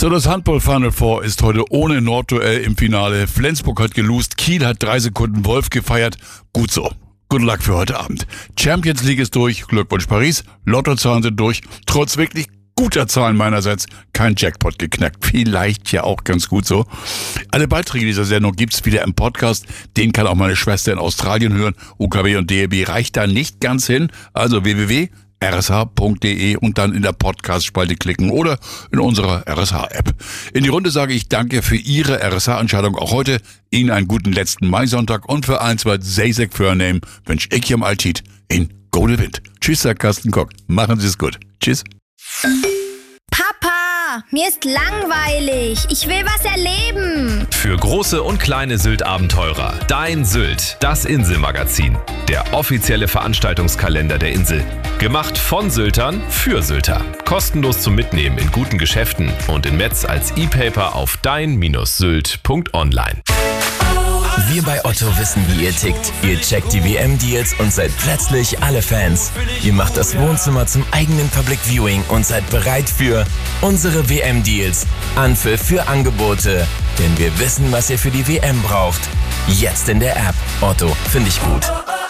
So, das Handball-Final Four ist heute ohne Nordduell im Finale. Flensburg hat gelost, Kiel hat 3 Sekunden Wolf gefeiert. Gut so. Good luck für heute Abend. Champions League ist durch, Glückwunsch Paris, Lottozahlen sind durch. Trotz wirklich guter Zahlen meinerseits kein Jackpot geknackt. Vielleicht ja auch ganz gut so. Alle Beiträge dieser Sendung gibt's wieder im Podcast. Den kann auch meine Schwester in Australien hören. UKW und DLB reicht da nicht ganz hin. Also www.rsh.de und dann in der Podcast-Spalte klicken oder in unserer RSH-App. In die Runde sage ich danke für Ihre RSH-Entscheidung auch heute. Ihnen einen guten letzten Maisonntag und für eins, was Seisek für Name wünsche ich am Altit in Gode Wind. Tschüss, Herr Carsten Kock. Machen Sie es gut. Tschüss. Papa, mir ist langweilig. Ich will was erleben. Für große und kleine Sylt-Abenteurer. Dein Sylt, das Inselmagazin. Der offizielle Veranstaltungskalender der Insel. Gemacht von Syltern für Sylter. Kostenlos zum Mitnehmen in guten Geschäften und in Metz als E-Paper auf dein-sylt.online. Wir bei Otto wissen, wie ihr tickt. Ihr checkt die WM-Deals und seid plötzlich alle Fans. Ihr macht das Wohnzimmer zum eigenen Public Viewing und seid bereit für unsere WM-Deals. Anpfiff für Angebote. Denn wir wissen, was ihr für die WM braucht. Jetzt in der App. Otto, finde ich gut.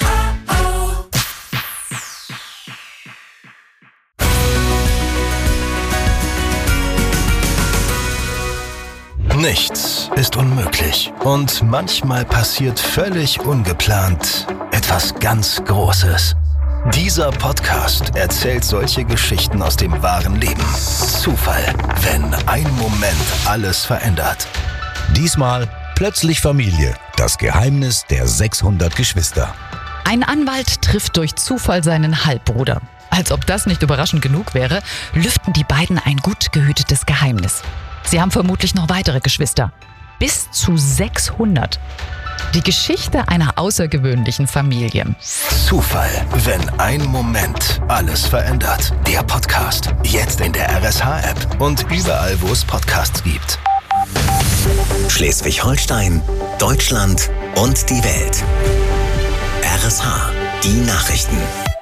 Nichts ist unmöglich und manchmal passiert völlig ungeplant etwas ganz Großes. Dieser Podcast erzählt solche Geschichten aus dem wahren Leben. Zufall, wenn ein Moment alles verändert. Diesmal plötzlich Familie, das Geheimnis der 600 Geschwister. Ein Anwalt trifft durch Zufall seinen Halbbruder. Als ob das nicht überraschend genug wäre, lüften die beiden ein gut gehütetes Geheimnis. Sie haben vermutlich noch weitere Geschwister. Bis zu 600. Die Geschichte einer außergewöhnlichen Familie. Zufall, wenn ein Moment alles verändert. Der Podcast. Jetzt in der RSH-App und überall, wo es Podcasts gibt. Schleswig-Holstein, Deutschland und die Welt. RSH, die Nachrichten.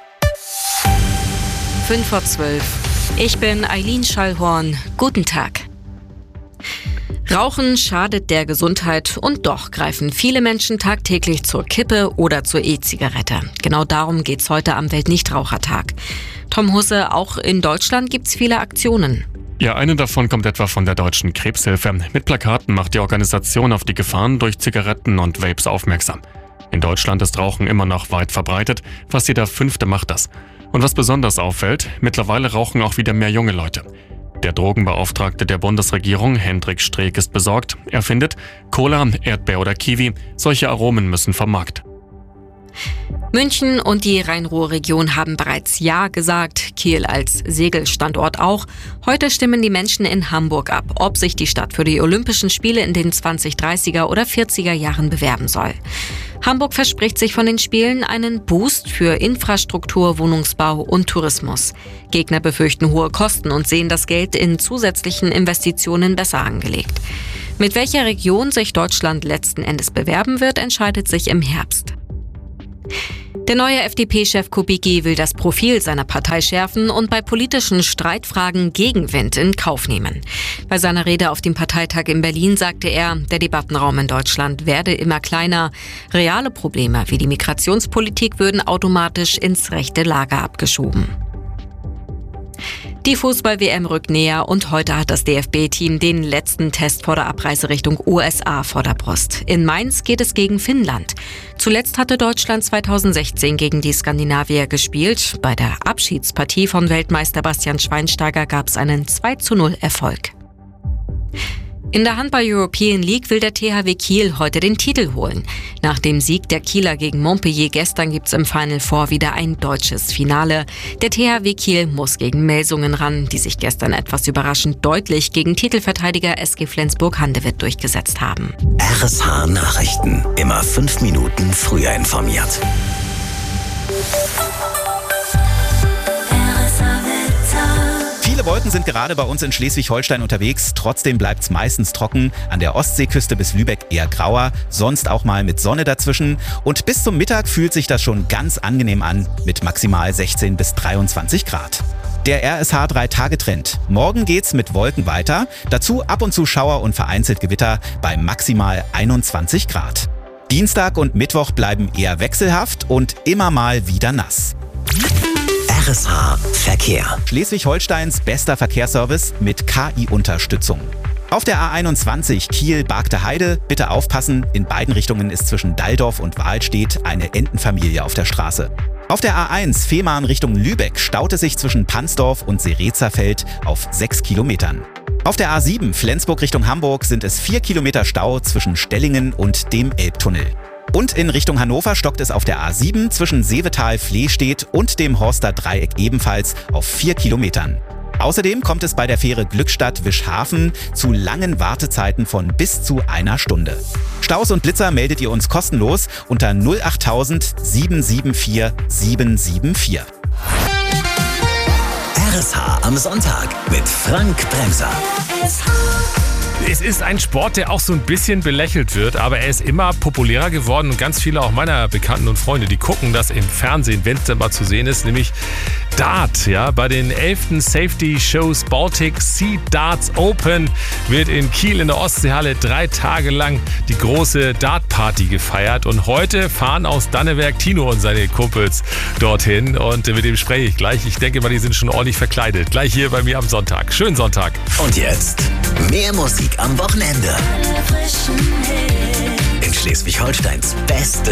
5:12. Ich bin Eileen Schallhorn. Guten Tag. Rauchen schadet der Gesundheit und doch greifen viele Menschen tagtäglich zur Kippe oder zur E-Zigarette. Genau darum geht's heute am Weltnichtrauchertag. Tom Husse, auch in Deutschland gibt's viele Aktionen. Ja, eine davon kommt etwa von der Deutschen Krebshilfe. Mit Plakaten macht die Organisation auf die Gefahren durch Zigaretten und Vapes aufmerksam. In Deutschland ist Rauchen immer noch weit verbreitet, fast jeder 5. macht das. Und was besonders auffällt, mittlerweile rauchen auch wieder mehr junge Leute. Der Drogenbeauftragte der Bundesregierung, Hendrik Streeck, ist besorgt. Er findet, Cola, Erdbeer oder Kiwi, solche Aromen müssen vom Markt. München und die Rhein-Ruhr-Region haben bereits Ja gesagt, Kiel als Segelstandort auch. Heute stimmen die Menschen in Hamburg ab, ob sich die Stadt für die Olympischen Spiele in den 2030er oder 40er Jahren bewerben soll. Hamburg verspricht sich von den Spielen einen Boost für Infrastruktur, Wohnungsbau und Tourismus. Gegner befürchten hohe Kosten und sehen das Geld in zusätzlichen Investitionen besser angelegt. Mit welcher Region sich Deutschland letzten Endes bewerben wird, entscheidet sich im Herbst. Der neue FDP-Chef Kubicki will das Profil seiner Partei schärfen und bei politischen Streitfragen Gegenwind in Kauf nehmen. Bei seiner Rede auf dem Parteitag in Berlin sagte er, der Debattenraum in Deutschland werde immer kleiner. Reale Probleme wie die Migrationspolitik würden automatisch ins rechte Lager abgeschoben. Die Fußball-WM rückt näher und heute hat das DFB-Team den letzten Test vor der Abreise Richtung USA vor der Brust. In Mainz geht es gegen Finnland. Zuletzt hatte Deutschland 2016 gegen die Skandinavier gespielt. Bei der Abschiedspartie von Weltmeister Bastian Schweinsteiger gab es einen 2:0 Erfolg. In der Handball-European League will der THW Kiel heute den Titel holen. Nach dem Sieg der Kieler gegen Montpellier gestern gibt's im Final Four wieder ein deutsches Finale. Der THW Kiel muss gegen Melsungen ran, die sich gestern etwas überraschend deutlich gegen Titelverteidiger SG Flensburg-Handewitt durchgesetzt haben. RSH Nachrichten. Immer 5 Minuten früher informiert. Viele Wolken sind gerade bei uns in Schleswig-Holstein unterwegs. Trotzdem bleibt es meistens trocken. An der Ostseeküste bis Lübeck eher grauer. Sonst auch mal mit Sonne dazwischen. Und bis zum Mittag fühlt sich das schon ganz angenehm an. Mit maximal 16 bis 23 Grad. Der RSH 3-Tage-Trend. Morgen geht's mit Wolken weiter. Dazu ab und zu Schauer und vereinzelt Gewitter bei maximal 21 Grad. Dienstag und Mittwoch bleiben eher wechselhaft und immer mal wieder nass. RSH Verkehr. Schleswig-Holsteins bester Verkehrsservice mit KI-Unterstützung. Auf der A21 Kiel-Bargte Heide, bitte aufpassen, in beiden Richtungen ist zwischen Dalldorf und Wahlstedt eine Entenfamilie auf der Straße. Auf der A1 Fehmarn Richtung Lübeck staut es sich zwischen Pansdorf und Serezerfeld auf 6 Kilometern. Auf der A7 Flensburg Richtung Hamburg sind es 4 Kilometer Stau zwischen Stellingen und dem Elbtunnel. Und in Richtung Hannover stockt es auf der A7 zwischen Seevetal-Flehstedt und dem Horster Dreieck ebenfalls auf 4 Kilometern. Außerdem kommt es bei der Fähre Glückstadt-Wischhafen zu langen Wartezeiten von bis zu einer Stunde. Staus und Blitzer meldet ihr uns kostenlos unter 08000 774 774. RSH am Sonntag mit Frank Bremser. Es ist ein Sport, der auch so ein bisschen belächelt wird, aber er ist immer populärer geworden und ganz viele auch meiner Bekannten und Freunde, die gucken das im Fernsehen, wenn es dann mal zu sehen ist, nämlich Dart. Ja, bei den 11. Safety Shows Baltic Sea Darts Open wird in Kiel in der Ostseehalle 3 Tage lang die große Dart-Party gefeiert und heute fahren aus Danneberg Tino und seine Kumpels dorthin und mit dem spreche ich gleich. Ich denke mal, die sind schon ordentlich verkleidet. Gleich hier bei mir am Sonntag. Schönen Sonntag. Und jetzt mehr Musik am Wochenende. In Schleswig-Holsteins beste